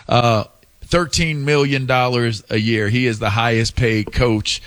$13 million a year. He is the highest paid coach,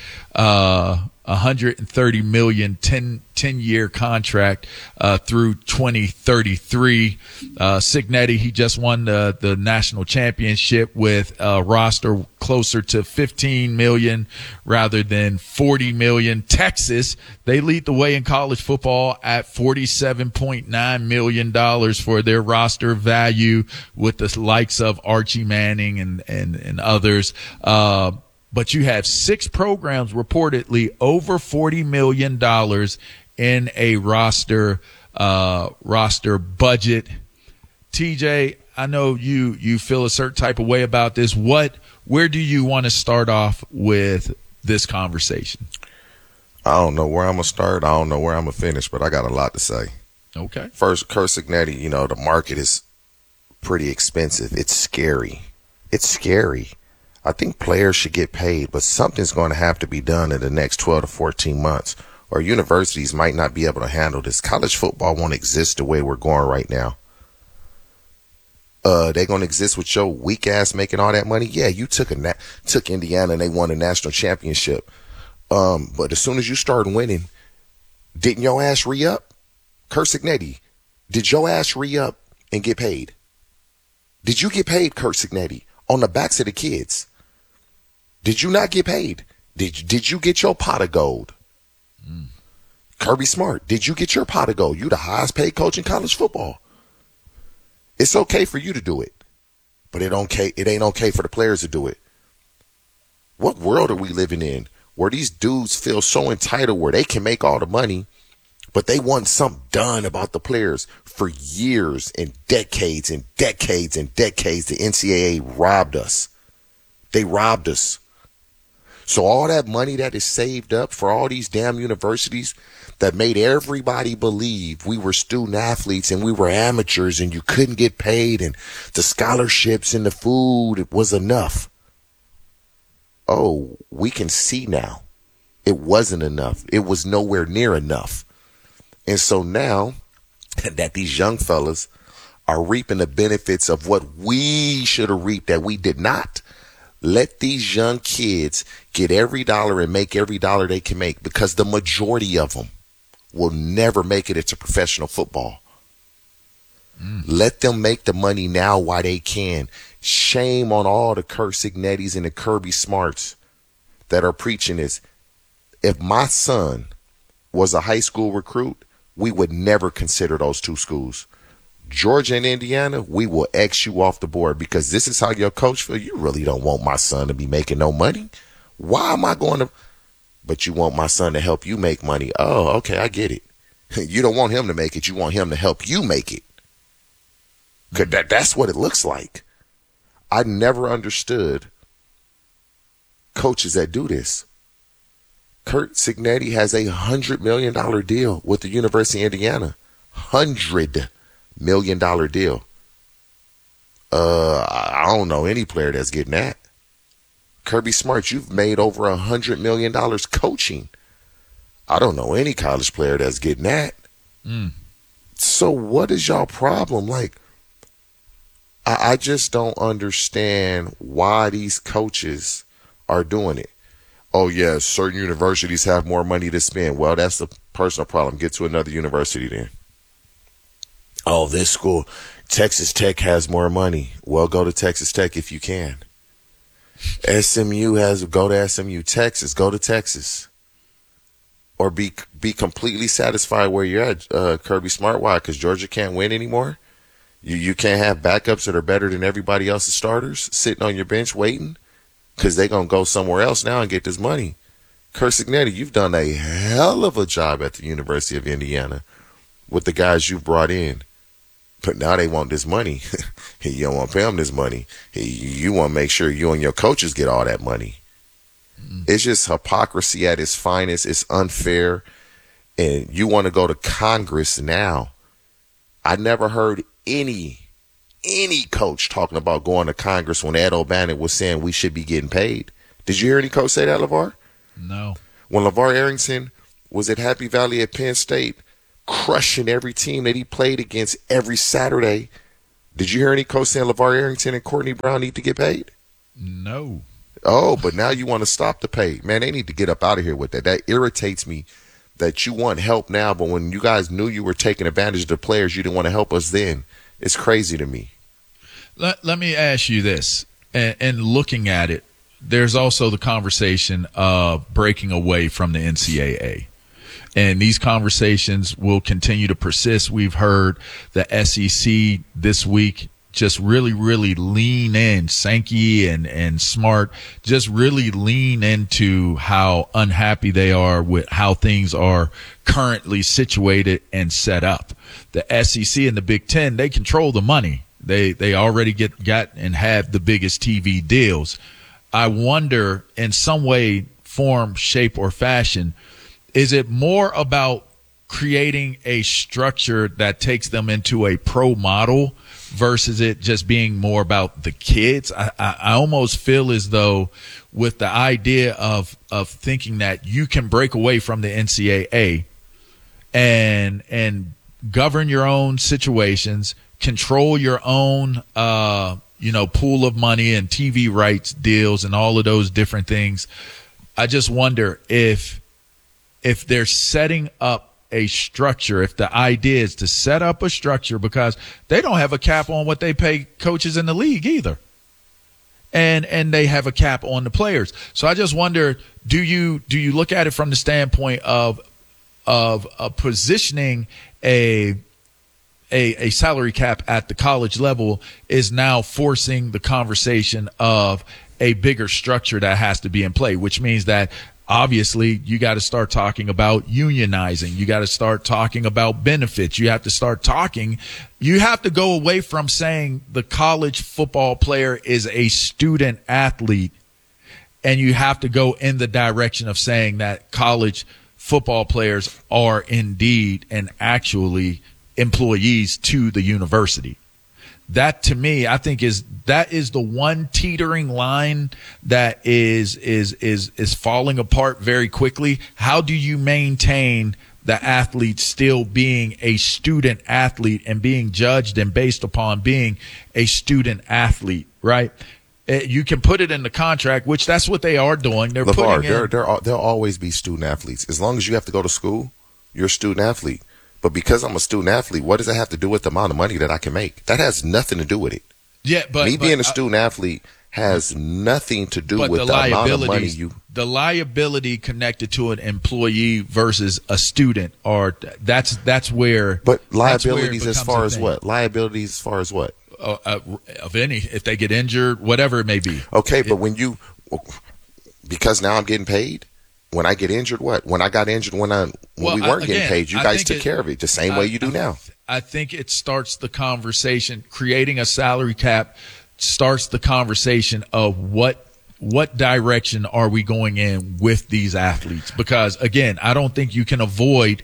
$130 million, 10-year contract through 2033. Cignetti, he just won the national championship with a roster closer to 15 million rather than 40 million. Texas, they lead the way in college football at $47.9 million for their roster value, with the likes of Archie Manning and others. But you have 6 programs reportedly over $40 million in a roster budget. TJ, I know you feel a certain type of way about this. Where do you want to start off with this conversation? I don't know where I'm going to start. I don't know where I'm going to finish, but I got a lot to say. Okay. First, Curt Cignetti, the market is pretty expensive. It's scary. I think players should get paid, but something's going to have to be done in the next 12 to 14 months, or universities might not be able to handle this. College football won't exist the way we're going right now. They're going to exist with your weak ass making all that money. Yeah, you took Indiana and they won a national championship. But as soon as you start winning, didn't your ass re-up? Curt Cignetti, did your ass re-up and get paid? Did you get paid, Curt Cignetti, on the backs of the kids? Did you not get paid? Did you get your pot of gold? Kirby Smart, did you get your pot of gold? You the highest paid coach in college football. It's okay for you to do it, but it ain't okay for the players to do it. What world are we living in where these dudes feel so entitled where they can make all the money, but they want something done about the players? For years and decades and decades and decades, the NCAA robbed us. They robbed us. So all that money that is saved up for all these damn universities that made everybody believe we were student athletes and we were amateurs and you couldn't get paid and the scholarships and the food was enough. Oh, we can see now. It wasn't enough. It was nowhere near enough. And so now that these young fellas are reaping the benefits of what we should have reaped that we did not, let these young kids get every dollar and make every dollar they can make, because the majority of them will never make it into professional football. Let them make the money now while they can. Shame on all the Curt Cignettis and the Kirby Smarts that are preaching this. If my son was a high school recruit, we would never consider those two schools. Georgia and Indiana, we will X you off the board, because this is how your coach feels. You really don't want my son to be making no money. Why am I going to? But you want my son to help you make money. Oh, okay, I get it. You don't want him to make it. You want him to help you make it. 'Cause that's what it looks like. I never understood coaches that do this. Curt Cignetti has a $100 million deal with the University of Indiana. $100 million deal. I don't know any player that's getting that. Kirby Smart, you've made over $100 million coaching. I don't know any college player that's getting that. So what is y'all problem? Like, I just don't understand why these coaches are doing it. Oh, yeah, certain universities have more money to spend. Well, that's a personal problem. Get to another university then. Oh, this school, Texas Tech has more money. Well, go to Texas Tech if you can. Go to SMU. Texas, go to Texas. Or be completely satisfied where you're at, Kirby Smart. Why? Because Georgia can't win anymore? You can't have backups that are better than everybody else's starters sitting on your bench waiting? Because they're going to go somewhere else now and get this money. Curt Cignetti, you've done a hell of a job at the University of Indiana with the guys you've brought in. But now they want this money. You don't want to pay them this money. You want to make sure you and your coaches get all that money. It's just hypocrisy at its finest. It's unfair. And you want to go to Congress now. I never heard any coach talking about going to Congress when Ed O'Bannon was saying we should be getting paid. Did you hear any coach say that, LeVar? No. When LeVar Arrington was at Happy Valley at Penn State, crushing every team that he played against every Saturday, Did you hear any coach saying LeVar Arrington and Courtney Brown need to get paid? No. Oh, but now you want to stop the pay. Man, they need to get up out of here with that. That irritates me that you want help now, but when you guys knew you were taking advantage of the players, you didn't want to help us then. It's crazy to me. Let me ask you this, and looking at it, there's also the conversation of breaking away from the NCAA. And these conversations will continue to persist. We've heard the SEC this week just really, really lean in, Sankey and Smart, just really lean into how unhappy they are with how things are currently situated and set up. The SEC and the Big Ten, they control the money. They already got and have the biggest TV deals. I wonder, in some way, form, shape, or fashion, is it more about creating a structure that takes them into a pro model versus it just being more about the kids? I almost feel as though with the idea of thinking that you can break away from the NCAA and govern your own situations, control your own pool of money and TV rights deals and all of those different things. I just wonder if they're setting up a structure, if the idea is to set up a structure, because they don't have a cap on what they pay coaches in the league either. And they have a cap on the players. So I just wonder, do you look at it from the standpoint of positioning a salary cap at the college level is now forcing the conversation of a bigger structure that has to be in play, which means that obviously you got to start talking about unionizing. You got to start talking about benefits. You have to go away from saying the college football player is a student athlete, and you have to go in the direction of saying that college football players are indeed and actually employees to the university. That, to me, I think is the one teetering line that is falling apart very quickly. How do you maintain the athlete still being a student athlete and being judged and based upon being a student athlete, right? You can put it in the contract, which that's what they are doing. They're putting in. There'll always be student athletes. As long as you have to go to school, you're a student athlete. But because I'm a student athlete, what does it have to do with the amount of money that I can make? That has nothing to do with it. Yeah, but being a student athlete has nothing to do with the amount of money the liability connected to an employee versus a student, or that's where. But liabilities as far as what? Liabilities as far as what? Of any, if they get injured, whatever it may be. Okay, but because now I'm getting paid. When I get injured, what? When I got injured, when we weren't getting paid, you guys took care of it the same way you do now. I think it starts the conversation. Creating a salary cap starts the conversation of what direction are we going in with these athletes? Because again, I don't think you cannot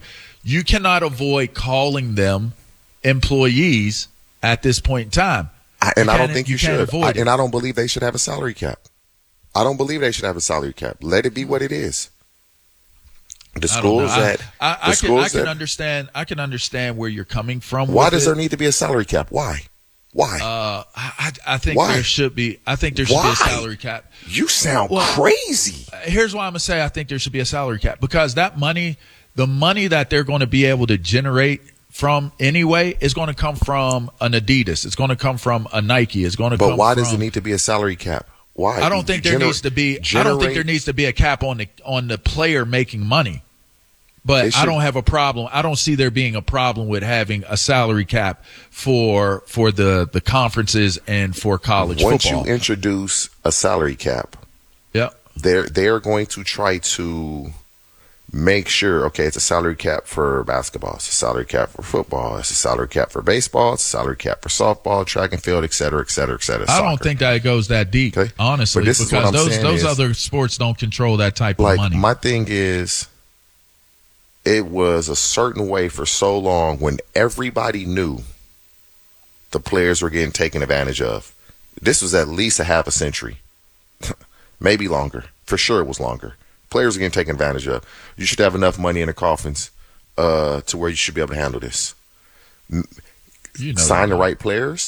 avoid calling them employees at this point in time. I don't think you should. And I don't believe they should have a salary cap. I don't believe they should have a salary cap. Let it be what it is. The schools I can understand where you're coming from. Why does there need to be a salary cap? Why? I think there should be. I think there should be a salary cap. You sound crazy. Here's why I'm gonna say I think there should be a salary cap, because that money, the money that they're going to be able to generate from anyway, is going to come from an Adidas. It's going to come from a Nike. It's going to. But why does it need to be a salary cap? Why? I don't think there needs to be. I don't think there needs to be a cap on the player making money. But I don't have a problem. I don't see there being a problem with having a salary cap for the conferences and for college football. Once you introduce a salary cap, they're going to try to make sure, okay, it's a salary cap for basketball, it's a salary cap for football, it's a salary cap for baseball, it's a salary cap for softball, track and field, et cetera, et cetera, et cetera. I don't think that it goes that deep, honestly, because those other sports don't control that type of money. My thing is, it was a certain way for so long when everybody knew the players were getting taken advantage of. This was at least a half a century, maybe longer. For sure it was longer. Players are getting taken advantage of. You should have enough money in the coffins to where you should be able to handle this. Sign the right players,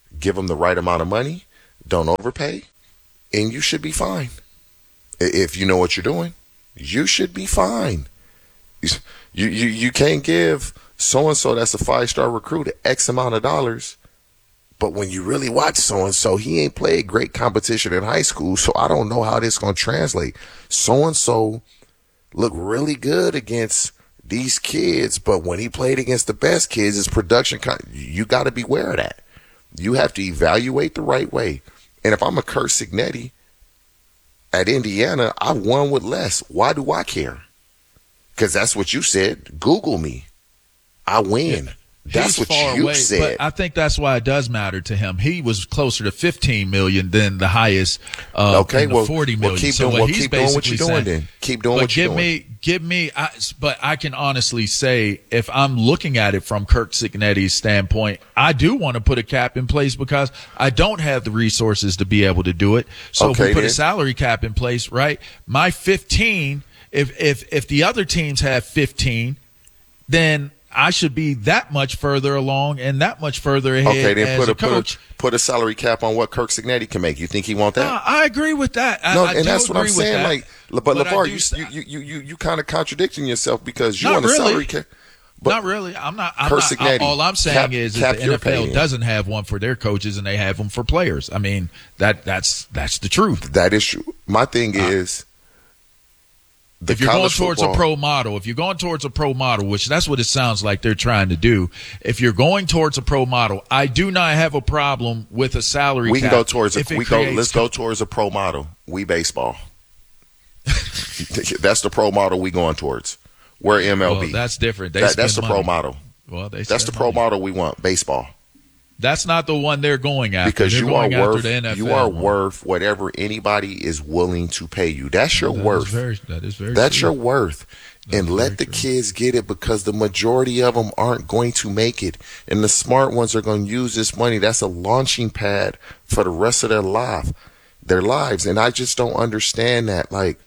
give them the right amount of money, don't overpay, and you should be fine. If you know what you're doing, you should be fine. You can't give so-and-so that's a 5-star recruit X amount of dollars, but when you really watch so-and-so, he ain't played great competition in high school, so I don't know how this going to translate. So-and-so looked really good against these kids, but when he played against the best kids, his production, you got to be aware of that. You have to evaluate the right way. And if I'm a Curt Cignetti at Indiana, I won with less. Why do I care? Because that's what you said. Google me. I win. Yeah. That's He's what far you away, said. But I think that's why it does matter to him. He was closer to 15 million than the highest. Okay, well, 40 million. Keep so doing, he's keep doing what basically you're doing. saying, Then keep doing what you're doing. Give me. But I can honestly say, if I'm looking at it from Curt Cignetti's standpoint, I do want to put a cap in place because I don't have the resources to be able to do it. So if we put a salary cap in place, right? My 15. If the other teams have 15, then I should be that much further along and that much further ahead. Okay, then as a coach. Put a salary cap on what Curt Cignetti can make. You think he want that? I agree with that. And that's what I'm saying. Like, but LeVar, you kind of contradicting yourself because you want a salary cap. Not really. I'm not. Cignetti, all I'm saying is the NFL doesn't have one for their coaches and they have them for players. I mean, that's the truth. That is true. My thing is, if you're going towards a pro model, which that's what it sounds like they're trying to do. If you're going towards a pro model, I do not have a problem with a salary cap. We can go towards let's go towards a pro model. We baseball. That's the pro model we going towards. We're MLB. Well, that's different. That's the pro model. Well, that's the pro model we want. Baseball. That's not the one they're going after. Because you are worth whatever anybody is willing to pay you. That's your worth. That is very That's true. your worth. And let the kids get it because the majority of them aren't going to make it. And the smart ones are going to use this money. That's a launching pad for the rest of their lives. And I just don't understand that. Like,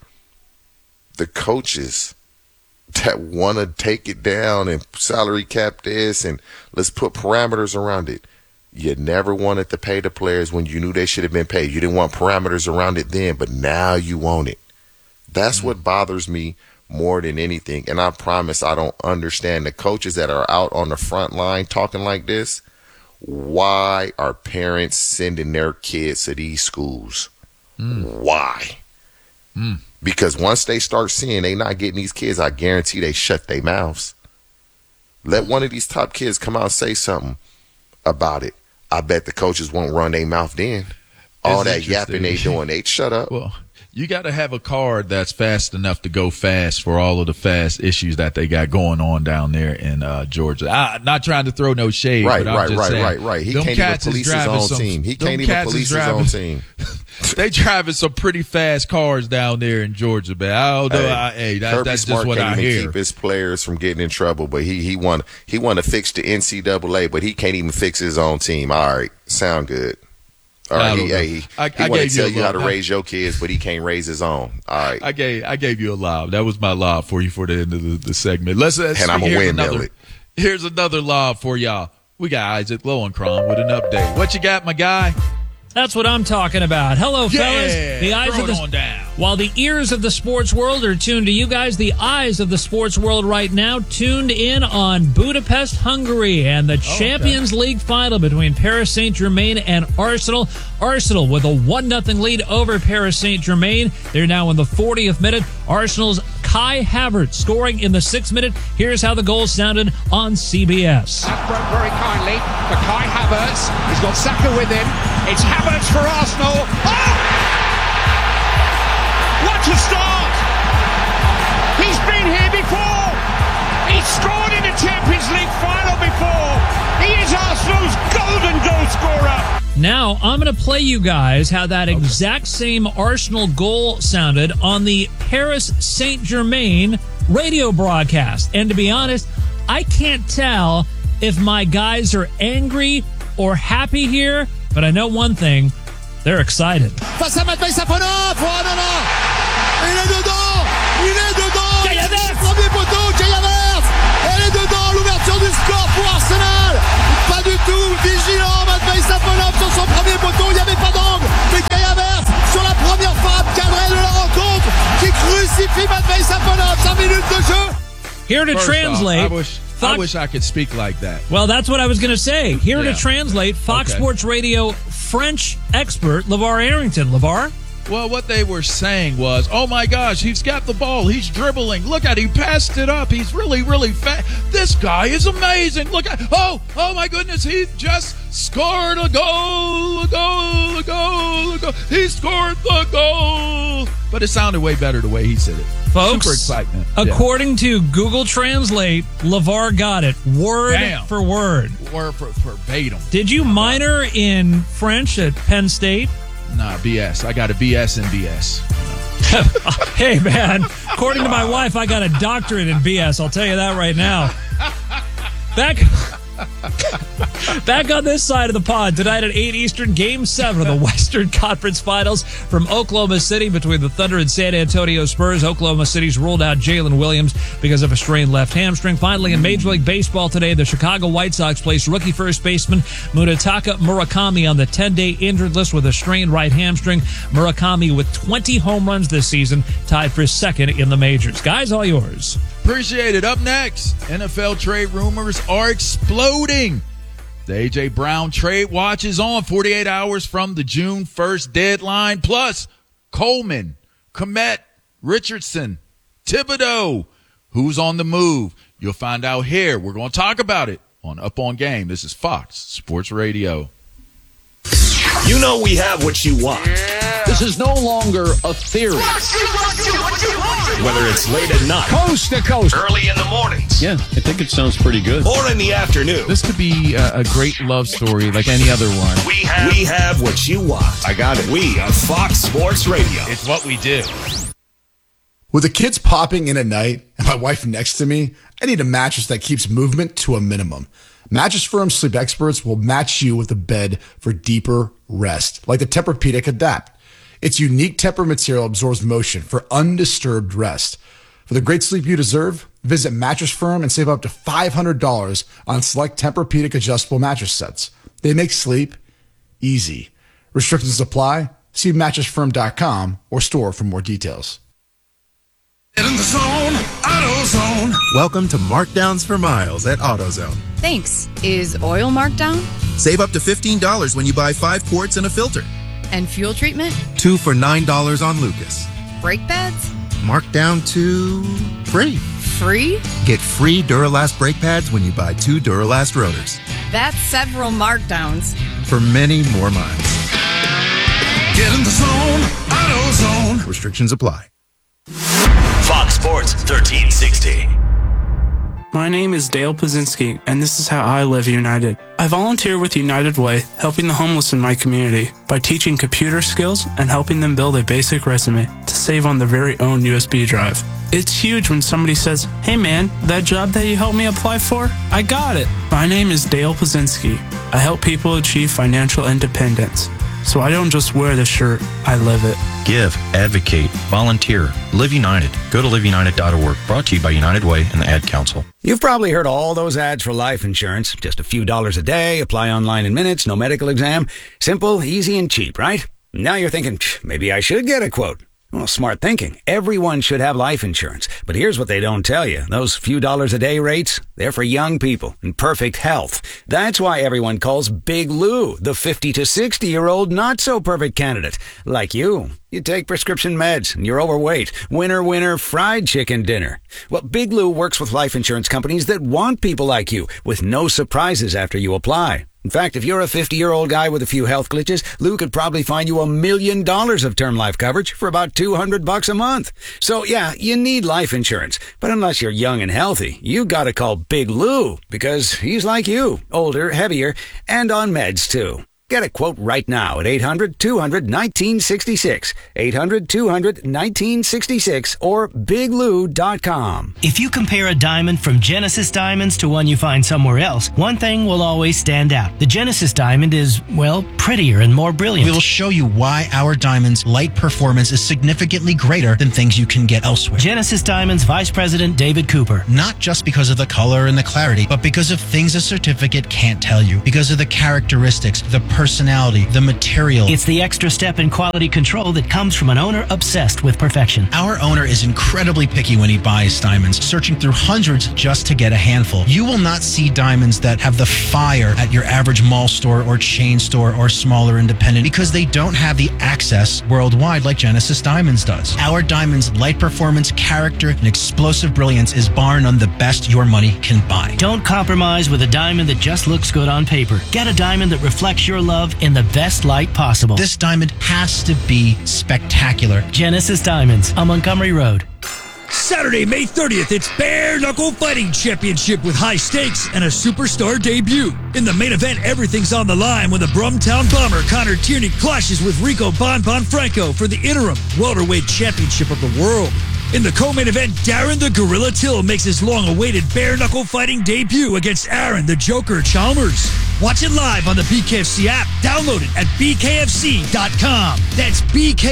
the coaches that want to take it down and salary cap this and let's put parameters around it. You never wanted to pay the players when you knew they should have been paid. You didn't want parameters around it then, but now you want it. That's what bothers me more than anything. And I promise I don't understand the coaches that are out on the front line talking like this. Why are parents sending their kids to these schools? Why? Because once they start seeing they not getting these kids, I guarantee they shut their mouths. Let one of these top kids come out and say something about it. I bet the coaches won't run their mouth then. All that yapping they doing, they'd shut up. Well, you got to have a card that's fast enough to go fast for all of the fast issues that they got going on down there in Georgia. I'm not trying to throw no shade. Right. He can't even police his own team. He can't even police his own team. They driving some pretty fast cars down there in Georgia, man. I don't know. That's just what I hear. Keep his players from getting in trouble, but he want to fix the NCAA, but he can't even fix his own team. All right, sound good. All right, he want to tell you how to raise your kids, but he can't raise his own. All right, I gave you a lob. That was my lob for you for the end of the segment. And I'm a windmill it. Here's another lob for y'all. We got Isaac Lowenkron with an update. What you got, my guy? That's what I'm talking about. Hello, fellas. The eyes of while the ears of the sports world are tuned to you guys, the eyes of the sports world right now tuned in on Budapest, Hungary, and the Champions League final between Paris Saint-Germain and Arsenal. Arsenal with a 1-0 lead over Paris Saint-Germain. They're now in the 40th minute. Arsenal's Kai Havertz scoring in the 6th minute. Here's how the goal sounded on CBS. That broke very kindly for Kai Havertz. He's got Saka with him. It's Havertz for Arsenal. Oh! What a start! He's been here before. He's scored in the Champions League final before. He is Arsenal's golden goal scorer. Now, I'm going to play you guys how that exact same Arsenal goal sounded on the Paris Saint-Germain radio broadcast. And to be honest, I can't tell if my guys are angry or happy here, but I know one thing, they're excited. Face à Matthijs Safonov. Oh non, non. Il est dedans. Il est dedans. Kai Havertz. Premier poteau, Kai Havertz. Elle est dedans. L'ouverture du score pour Arsenal. Pas rien du tout. Vigilant, Matvei Safonov sur son premier poteau. Il n'y avait pas d'angle. Mais Kai Havertz sur la première frappe cadrée de la rencontre qui crucifie Matvei Safonov. 5 minutes de jeu. Here to translate. I wish I could speak like that. Well, that's what I was going to say. Here to translate, Fox Sports Radio French expert LeVar Arrington. LeVar? Well, what they were saying was, oh my gosh, he's got the ball. He's dribbling. Look at, he passed it up. He's really, really fast. This guy is amazing. Look at, oh my goodness, he just scored a goal. He scored the goal. But it sounded way better the way he said it. Folks, super excitement. According to Google Translate, LeVar got it word for word. Word for verbatim. Did you minor in French at Penn State? Nah, BS. I got a BS in BS. Hey, man, according to my wife, I got a doctorate in BS. I'll tell you that right now. Back on this side of the pod, tonight at 8 Eastern, Game 7 of the Western Conference Finals from Oklahoma City between the Thunder and San Antonio Spurs. Oklahoma City's ruled out Jalen Williams because of a strained left hamstring. Finally, in Major League Baseball today, the Chicago White Sox placed rookie first baseman Munetaka Murakami on the 10-day injured list with a strained right hamstring. Murakami with 20 home runs this season, tied for second in the majors. Guys, all yours. Appreciate it. Up next, NFL trade rumors are exploding. The A.J. Brown trade watch is on 48 hours from the June 1st deadline. Plus, Coleman, Kmet, Richardson, Thibodeau. Who's on the move? You'll find out here. We're going to talk about it on Up On Game. This is Fox Sports Radio. You know we have what you want. This is no longer a theory. Whether it's late at night, Coast to coast, early in the mornings, yeah, I think it sounds pretty good, or in the afternoon. This could be a great love story like any other one. We have what you want. I got it. We are Fox Sports Radio. It's what we do. With the kids popping in at night and my wife next to me, I need a mattress that keeps movement to a minimum. Mattress Firm sleep experts will match you with a bed for deeper rest, like the Tempur-Pedic Adapt. Its unique Tempur material absorbs motion for undisturbed rest. For the great sleep you deserve, visit Mattress Firm and save up to $500 on select Tempur-Pedic adjustable mattress sets. They make sleep easy. Restrictions apply. See mattressfirm.com or store for more details. In the zone, AutoZone. Welcome to Markdowns for Miles at AutoZone. Thanks. Is oil marked down? Save up to $15 when you buy 5 quarts and a filter. And fuel treatment? 2 for $9 on Lucas. Brake pads? Marked down to free. Free? Get free Duralast brake pads when you buy 2 Duralast rotors. That's several markdowns. For many more miles. Get in the zone, AutoZone. Restrictions apply. Fox Sports 1360. My name is Dale Pazinski, and this is how I live united. I volunteer with United Way, helping the homeless in my community by teaching computer skills and helping them build a basic resume to save on their very own USB drive. It's huge when somebody says, "Hey man, that job that you helped me apply for, I got it." My name is Dale Pazinski. I help people achieve financial independence. So I don't just wear the shirt, I live it. Give, advocate, volunteer, Live United. Go to liveunited.org. Brought to you by United Way and the Ad Council. You've probably heard all those ads for life insurance. Just a few dollars a day, apply online in minutes, no medical exam. Simple, easy, and cheap, right? Now you're thinking, maybe I should get a quote. Well, smart thinking. Everyone should have life insurance. But here's what they don't tell you. Those few dollars a day rates, they're for young people in perfect health. That's why everyone calls Big Lou the 50 to 60-year-old not-so-perfect candidate. Like you. You take prescription meds and you're overweight. Winner, winner, fried chicken dinner. Well, Big Lou works with life insurance companies that want people like you with no surprises after you apply. In fact, if you're a 50-year-old guy with a few health glitches, Lou could probably find you $1 million of term life coverage for about $200 a month. So yeah, you need life insurance. But unless you're young and healthy, you gotta call Big Lou because he's like you, older, heavier, and on meds too. Get a quote right now at 800-200-1966, 800-200-1966, or biglou.com. If you compare a diamond from Genesis Diamonds to one you find somewhere else, one thing will always stand out. The Genesis diamond is, well, prettier and more brilliant. We will show you why our diamond's light performance is significantly greater than things you can get elsewhere. Genesis Diamonds Vice President David Cooper. Not just because of the color and the clarity, but because of things a certificate can't tell you. Because of the characteristics, the personality, the material. It's the extra step in quality control that comes from an owner obsessed with perfection. Our owner is incredibly picky when he buys diamonds, searching through hundreds just to get a handful. You will not see diamonds that have the fire at your average mall store or chain store or smaller independent because they don't have the access worldwide like Genesis Diamonds does. Our diamond's light performance, character, and explosive brilliance is bar none the best your money can buy. Don't compromise with a diamond that just looks good on paper. Get a diamond that reflects your love in the best light possible. This diamond has to be spectacular. Genesis Diamonds on Montgomery Road. Saturday, May 30th, it's Bare Knuckle Fighting Championship with high stakes and a superstar debut. In the main event, everything's on the line when the Brumtown Bomber Connor Tierney clashes with Rico Bon Franco for the interim welterweight championship of the world. In the co-main event, Darren the Gorilla Till makes his long-awaited bare-knuckle fighting debut against Aaron the Joker Chalmers. Watch it live on the BKFC app. Download it at bkfc.com. That's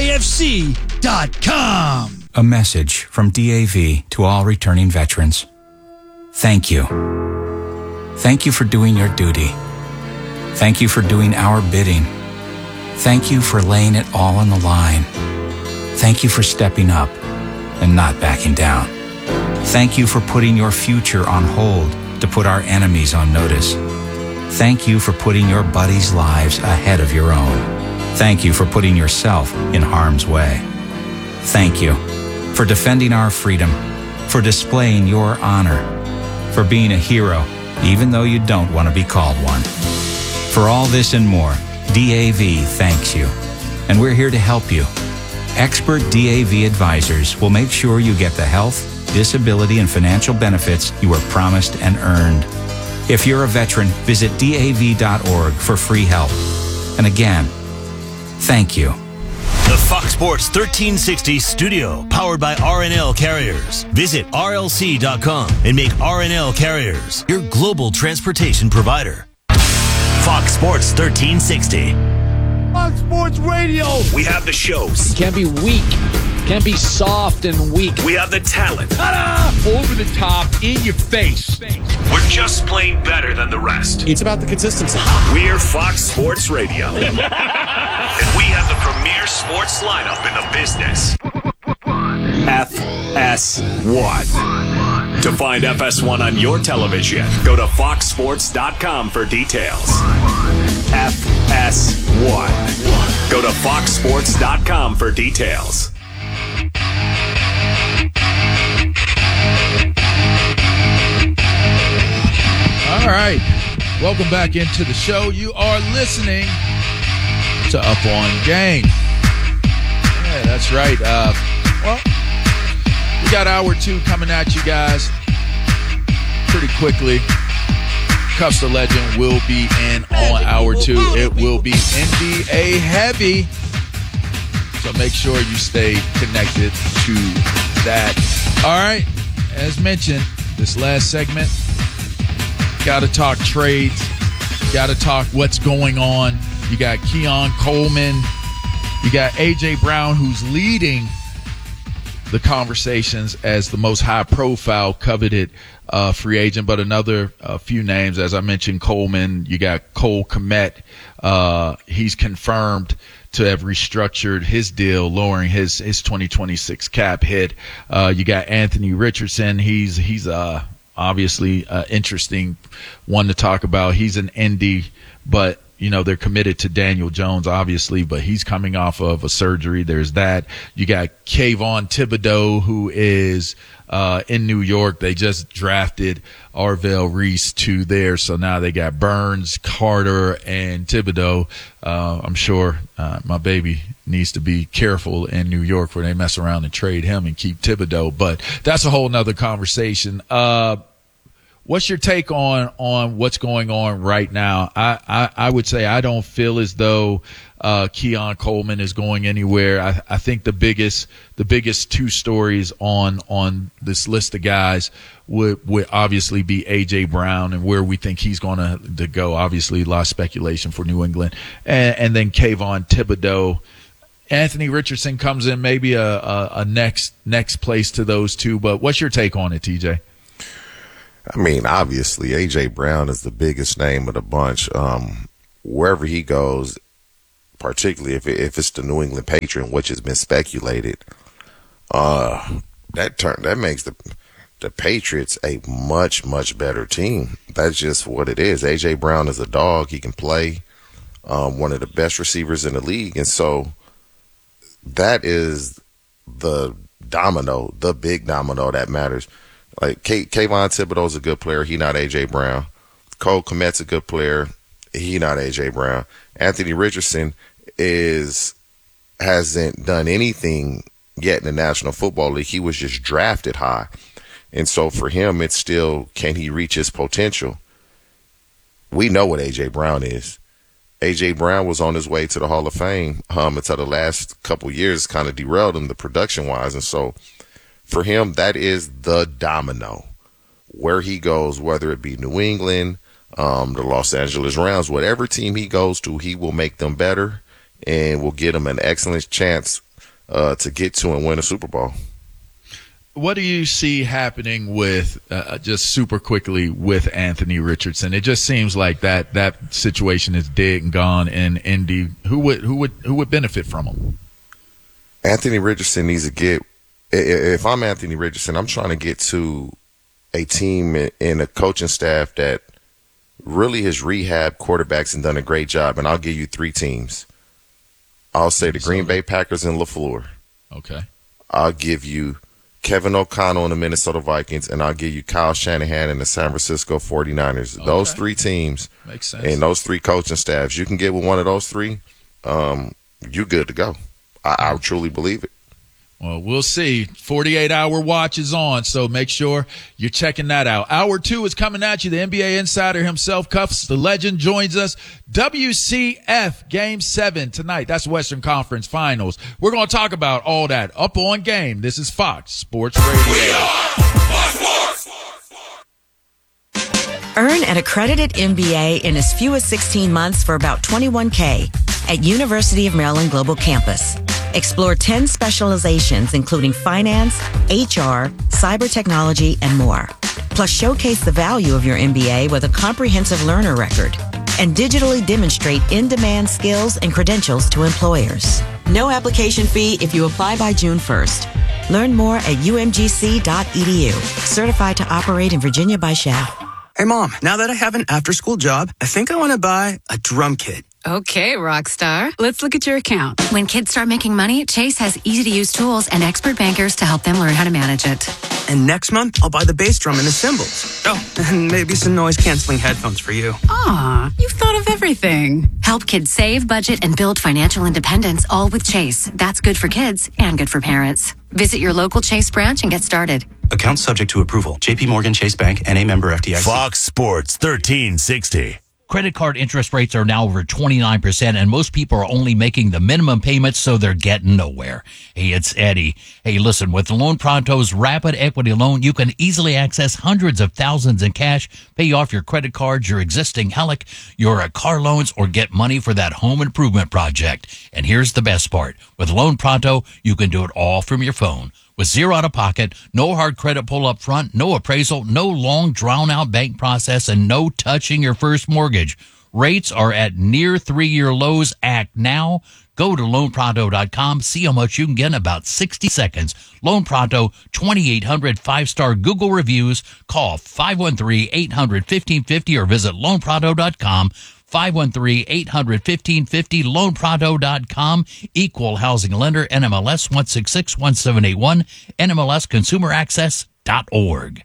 bkfc.com. A message from DAV to all returning veterans. Thank you. Thank you for doing your duty. Thank you for doing our bidding. Thank you for laying it all on the line. Thank you for stepping up and not backing down. Thank you for putting your future on hold to put our enemies on notice. Thank you for putting your buddies' lives ahead of your own. Thank you for putting yourself in harm's way. Thank you for defending our freedom, for displaying your honor, for being a hero, even though you don't want to be called one. For all this and more, DAV thanks you, and we're here to help you. Expert DAV advisors will make sure you get the health, disability, and financial benefits you were promised and earned. If you're a veteran, visit DAV.org for free help. And again, thank you. The Fox Sports 1360 studio, powered by RNL Carriers. Visit RLC.com and make RNL Carriers your global transportation provider. Fox Sports 1360. Fox Sports Radio. We have the shows. Can't be weak. Can't be soft and weak. We have the talent. Ta-da! Over the top, in your face. We're just plain better than the rest. It's about the consistency. We're Fox Sports Radio. And we have the premier sports lineup in the business. FS1. To find FS1 on your television, go to foxsports.com for details. FS1. Go to foxsports.com for details. All right. Welcome back into the show. You are listening to Up On Game. Yeah, that's right. Well, we got hour two coming at you guys pretty quickly. Cuffs the Legend will be in on hour two. It will be NBA heavy. So make sure you stay connected to that. All right. As mentioned, this last segment, got to talk trades. Got to talk what's going on. You got Keon Coleman. You got A.J. Brown, who's leading the conversations as the most high-profile, coveted free agent. But another few names, as I mentioned, Coleman. You got Cole Kmet. He's confirmed to have restructured his deal, lowering his 2026 cap hit. You got Anthony Richardson. He's obviously interesting one to talk about. He's an indie, but you know, they're committed to Daniel Jones, obviously, but he's coming off of a surgery. There's that. You got Kayvon Thibodeau, who is in New York. They just drafted Arvell Reese to there. So now they got Burns, Carter, and Thibodeau. I'm sure my baby needs to be careful in New York where they mess around and trade him and keep Thibodeau. But that's a whole nother conversation. What's your take on what's going on right now? I would say I don't feel as though Keon Coleman is going anywhere. I think the biggest two stories on this list of guys would obviously be A.J. Brown and where we think he's going to go. Obviously, a lot of speculation for New England. And then Kayvon Thibodeau. Anthony Richardson comes in maybe a next place to those two. But what's your take on it, TJ? I mean, obviously, A.J. Brown is the biggest name of the bunch. Wherever he goes, particularly if it's the New England Patriot, which has been speculated, that makes the Patriots a much, much better team. That's just what it is. A.J. Brown is a dog. He can play, one of the best receivers in the league. And so that is the big domino that matters. Like Kayvon Thibodeau is a good player. He not A.J. Brown. Cole Kmet's a good player. He not A.J. Brown. Anthony Richardson hasn't done anything yet in the National Football League. He was just drafted high. And so for him, it's still, can he reach his potential? We know what A.J. Brown is. A.J. Brown was on his way to the Hall of Fame until the last couple years kind of derailed him, the production-wise. And so for him, that is the domino. Where he goes, whether it be New England, the Los Angeles Rams, whatever team he goes to, he will make them better and will get them an excellent chance to get to and win a Super Bowl. What do you see happening with just super quickly with Anthony Richardson? It just seems like that situation is dead and gone in Indy. Who would benefit from him? Anthony Richardson needs to get. If I'm Anthony Richardson, I'm trying to get to a team and a coaching staff that really has rehabbed quarterbacks and done a great job. And I'll give you three teams. I'll say the Green Bay Packers and LaFleur. Okay. I'll give you Kevin O'Connell and the Minnesota Vikings, and I'll give you Kyle Shanahan and the San Francisco 49ers. Okay. Those three teams. Makes sense. And those three coaching staffs. You can get with one of those three, you're good to go. I truly believe it. Well, we'll see. 48-hour watch is on, so make sure you're checking that out. Hour 2 is coming at you. The NBA insider himself, Cuffs, the legend, joins us. WCF Game 7 tonight. That's Western Conference Finals. We're going to talk about all that up on Game. This is Fox Sports Radio. We are Fox Sports. Earn an accredited MBA in as few as 16 months for about $21K at University of Maryland Global Campus. Explore 10 specializations, including finance, HR, cyber technology, and more. Plus, showcase the value of your MBA with a comprehensive learner record and digitally demonstrate in-demand skills and credentials to employers. No application fee if you apply by June 1st. Learn more at umgc.edu. Certified to operate in Virginia by SHAP. Hey, Mom, now that I have an after-school job, I think I want to buy a drum kit. Okay, Rockstar. Let's look at your account. When kids start making money, Chase has easy-to-use tools and expert bankers to help them learn how to manage it. And next month, I'll buy the bass drum and the cymbals. Oh, and maybe some noise-canceling headphones for you. Aw, you've thought of everything. Help kids save, budget, and build financial independence, all with Chase. That's good for kids and good for parents. Visit your local Chase branch and get started. Account subject to approval. J.P. Morgan Chase Bank, N.A. member FDIC. Fox Sports 1360. Credit card interest rates are now over 29%, and most people are only making the minimum payments, so they're getting nowhere. Hey, it's Eddie. Hey, listen, with Loan Pronto's Rapid Equity Loan, you can easily access hundreds of thousands in cash, pay off your credit cards, your existing HELOC, your car loans, or get money for that home improvement project. And here's the best part. With Loan Pronto, you can do it all from your phone. With zero out-of-pocket, no hard credit pull up front, no appraisal, no long drawn-out bank process, and no touching your first mortgage. Rates are at near 3-year lows. Act now. Go to LoanPronto.com. See how much you can get in about 60 seconds. Loan Pronto, 2,800 5-star Google reviews. Call 513-800-1550 or visit LoanPronto.com. 513-800-1550, LoanPronto.com, Equal Housing Lender, NMLS 1661781, NMLSConsumerAccess.org.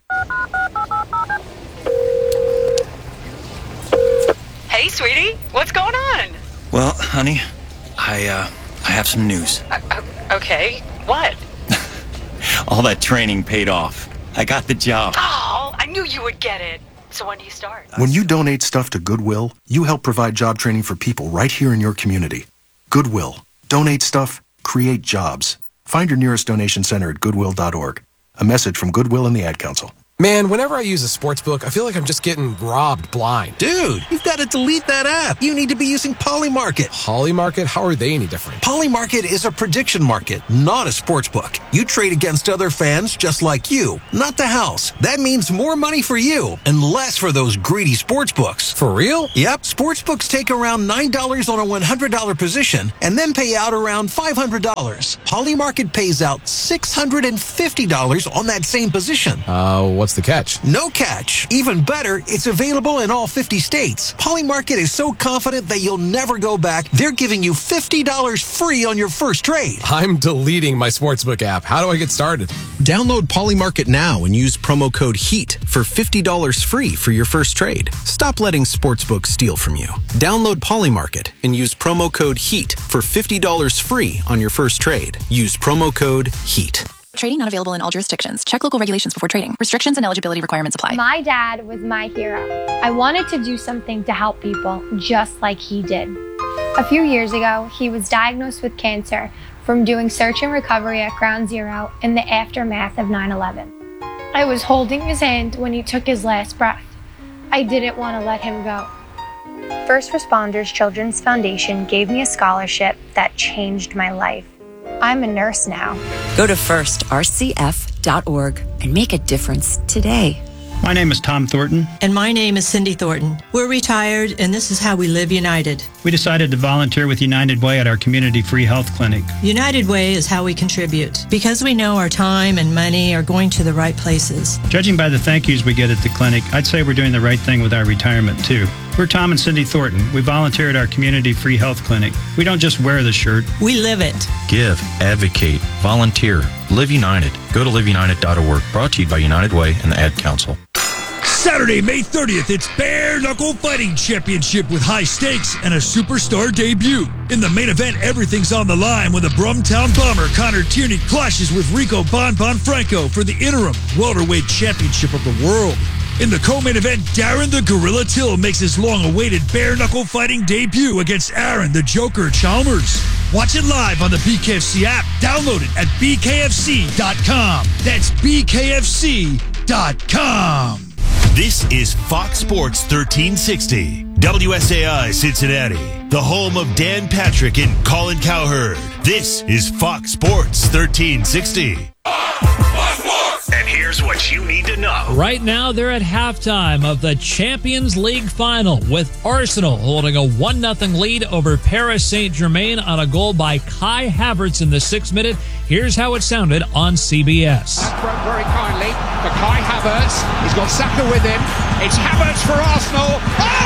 Hey, sweetie, what's going on? Well, honey, I have some news. Okay, what? All that training paid off. I got the job. Oh, I knew you would get it. So when do you start? When you donate stuff to Goodwill, you help provide job training for people right here in your community. Goodwill. Donate stuff, create jobs. Find your nearest donation center at goodwill.org. A message from Goodwill and the Ad Council. Man, whenever I use a sports book, I feel like I'm just getting robbed blind. Dude, you've got to delete that app. You need to be using Polymarket. Polymarket? How are they any different? Polymarket is a prediction market, not a sports book. You trade against other fans just like you, not the house. That means more money for you and less for those greedy sports books. For real? Yep. Sports books take around $9 on a $100 position and then pay out around $500. Polymarket pays out $650 on that same position. What's the catch? No catch. Even better, it's available in all 50 states. Polymarket is so confident that you'll never go back, they're giving you $50 free on your first trade. I'm deleting my sportsbook app. How do I get started? Download Polymarket now and use promo code HEAT for $50 free for your first trade. Stop letting sportsbooks steal from you. Download Polymarket and use promo code HEAT for $50 free on your first trade. Use promo code HEAT. Trading not available in all jurisdictions. Check local regulations before trading. Restrictions and eligibility requirements apply. My dad was my hero. I wanted to do something to help people just like he did. A few years ago, he was diagnosed with cancer from doing search and recovery at Ground Zero in the aftermath of 9/11. I was holding his hand when he took his last breath. I didn't want to let him go. First Responders Children's Foundation gave me a scholarship that changed my life. I'm a nurse now. Go to firstrcf.org and make a difference today. My name is Tom Thornton. And my name is Cindy Thornton. We're retired, and this is how we live United. We decided to volunteer with United Way at our community free health clinic. United Way is how we contribute, because we know our time and money are going to the right places. Judging by the thank yous we get at the clinic, I'd say we're doing the right thing with our retirement, too. We're Tom and Cindy Thornton. We volunteer at our community free health clinic. We don't just wear the shirt. We live it. Give, advocate, volunteer, Live United. Go to liveunited.org. Brought to you by United Way and the Ad Council. Saturday, May 30th, it's Bare Knuckle Fighting Championship with high stakes and a superstar debut. In the main event, everything's on the line when the Brumtown Bomber Connor Tierney clashes with Rico Bon Franco for the interim welterweight championship of the world. In the co-main event, Darren the Gorilla Till makes his long-awaited bare knuckle fighting debut against Aaron the Joker Chalmers. Watch it live on the BKFC app. Download it at bkfc.com. That's bkfc.com. This is Fox Sports 1360, WSAI Cincinnati, the home of Dan Patrick and Colin Cowherd. This is Fox Sports 1360. And here's what you need to know. Right now, they're at halftime of the Champions League final with Arsenal holding a 1-0 lead over Paris Saint-Germain on a goal by Kai Havertz in the 6th minute. Here's how it sounded on CBS. Broke very kindly for Kai Havertz. He's got Saka with him. It's Havertz for Arsenal. Oh!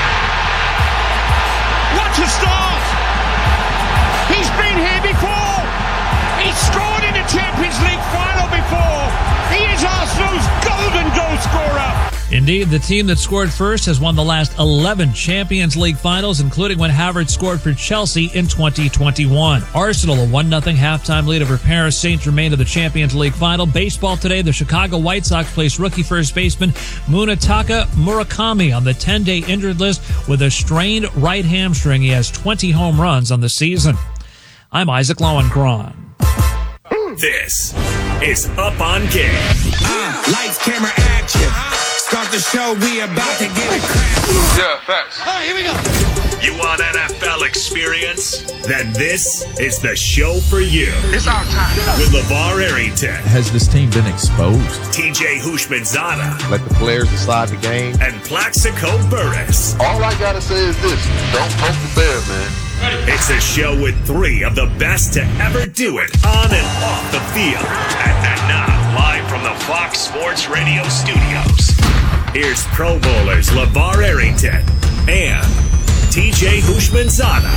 What a start! He's been here before. He's scored in the Champions League final before. He is Arsenal's golden goal scorer. Indeed, the team that scored first has won the last 11 Champions League finals, including when Havertz scored for Chelsea in 2021. Arsenal, a 1-0 halftime lead over Paris Saint-Germain to the Champions League final. Baseball today, the Chicago White Sox placed rookie first baseman Munetaka Murakami on the 10-day injured list with a strained right hamstring. He has 20 home runs on the season. I'm Isaac Lowenkron. This is Up on Game. Lights, camera, action. Start the show, we about to get it cracking. Yeah, facts. All right, here we go. You want NFL experience? Then this is the show for you. It's our time. With LeVar Arrington. Has this team been exposed? TJ Houshmandzadeh. Let the players decide the game. And Plaxico Burress. All I gotta say is this: don't poke the bear, man. It's a show with 3 of the best to ever do it on and off the field. And now, live from the Fox Sports Radio studios, here's Pro Bowlers LeVar Arrington and TJ Houshmandzadeh.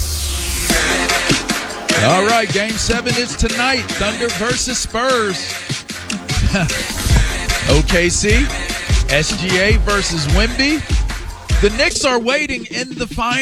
All right, Game 7 is tonight. Thunder versus Spurs. OKC, SGA versus Wemby. The Knicks are waiting in the final.